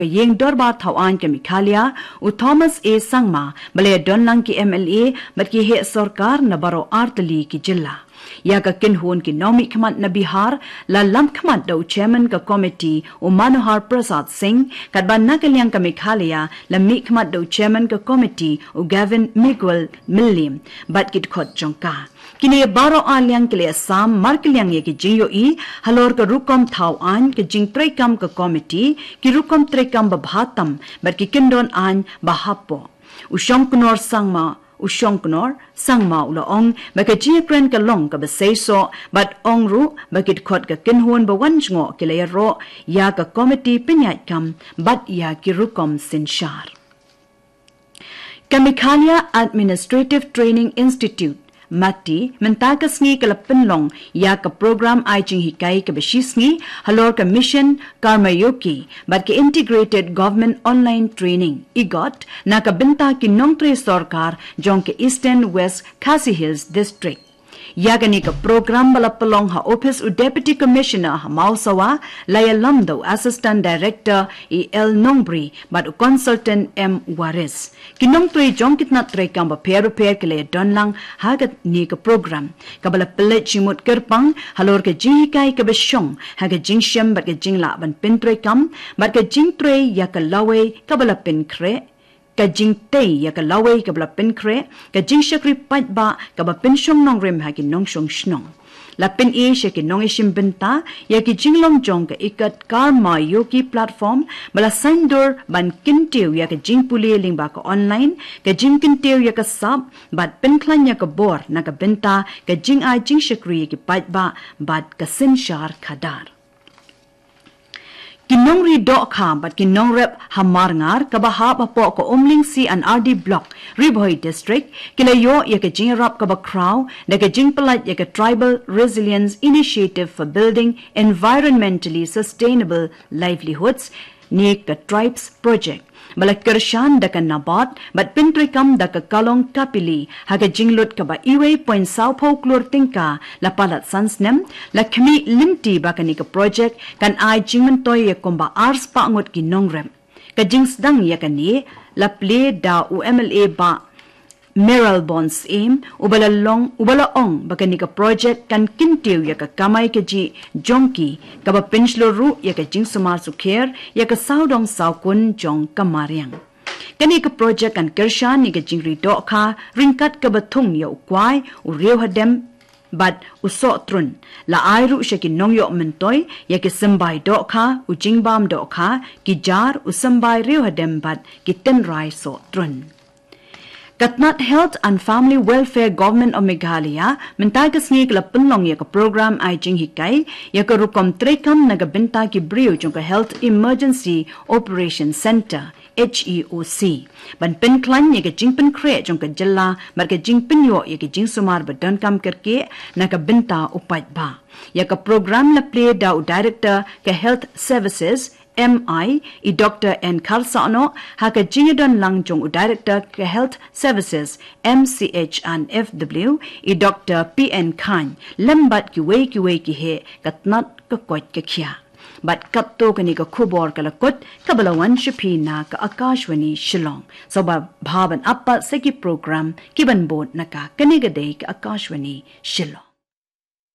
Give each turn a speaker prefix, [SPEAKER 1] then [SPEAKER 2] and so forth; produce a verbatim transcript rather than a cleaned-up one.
[SPEAKER 1] Yeng dorba thawan ke Mikhalia u Thomas A Sangma bale donlang ki M L A bat ki he sarkar na baro artali ki jilla ya ka kinhun ki nomi khmat na Bihar la lam khmat do chairman ka committee u Manohar Prasad Singh kat ban na kalyang ka Mikhalia la mi khmat do chairman ka committee u Gavin Miguel Millim bat kit khot jongka kini baro alyang kile sam mar kalyang ye ki jingyo i halor ka rukom thau an ke jing trekam ka committee ki rukom trekam ba bhatam bar ki kindon an bahapo ushong knor sangma ushong knor sangma ula ong ba ka ji kren ka long ka ba sei so bat ong ru ba kit khot ka kinhon ba wan ngo kile ro ya ka committee pinyat kam bat ya ki rukom sinshar Kamikhalia Administrative Training Institute Mati mentakas ngi kalapinlong ya ka program ay jing hikay ka beshisngi halor ka mission Karmayoki bat ka integrated government online training igot na ka benta ki nongtre sarkar jong ka Eastern West Khasi Hills district Yagani ka program balapalong ha office u deputy commissioner ha Mausawa Layalamdo assistant director E L Nongbri but u consultant M Waris kinong tui jong kitna tre kam ba pair pair kele donlang hagat ni ka program kabala pele chimut kerpang halor ka jikai ka besyong haga jingshem bat ka jingla ban pintre kam bat ka jingtre ya ka lawe kabala pinkre ka jing te ya ka lawe ka bla pen kre ka jing shakri pat ba ka ba pen shong nong rem ha ki nong shong shnong la pen e she ki nong ishim benta ya ki jing long jong ka ikat karma yoki platform bala sandor ban kintiu ya ka jing puli ling ba ka online ka jing kintiu ya ka sab bat pen klan ya ka bor na ka benta ka jing ai jing shakri ki pat ba bat ka sin shar khadar Kinongri dok kham bat kinong rep hamar ngar kabahap apo ko umling C and R D block Ribhoi district kilayo ya ka jingrap ka ba crow na ka jingpalat ya ka tribal resilience initiative for building environmentally sustainable livelihoods ni ka tribes project balak kershan da ka nabat bat pintrikam da ka kalong kapili haga jinglut ka ba iwe point sao pho klor tingka la palat sansnem la khmi limti ba ka ni ka project kan ai jingman toy ya komba ars pa ngot ki nongrem ka jingsdang ya ka ni la ple da u M L A ba Meral Bonds aim ubala long ubala ong ba ka ni ka project kan kintiu ya ka kamay ka ji jongki ka ba pinchlo ru ya ka jing sumar sukher ya ka saudong saukun jong kamariang kani ka project kan kershan ni ka jingri do kha ringkat ka ba thung ya ukwai u reu hadem bat uso trun la airu shaki nongyo mentoy ya ki sambai do kha u jingbam do kha ki jar u sambai reu hadem bat ki ten rai so trun Katnat Health and Family Welfare Government of Meghalaya mentagas ngi kala punlong ya ka program ay jing hikay ya ka rukom trekam nagabenta ki brio jong ka Health Emergency Operation Center H E O C ban pen klan ya ka jing pen kre jong ka jilla mar ka jing pen yo ya ka jing sumar badan kam karke nagabenta upat ba ya ka program la play da director ka Health Services M I i Doctor N Khalsano haka jingadon lang jong director ka Health Services M C H and F W i Doctor P N Khan lambat ki wei ki wei ki he katnat ka kot ka khia bat kap to kani ka khubor kala kot kabalawan shipi na ka Akashwani Shillong so ba bhaban appa seki program kiban bod na ka kani ga dei ka Akashwani Shillong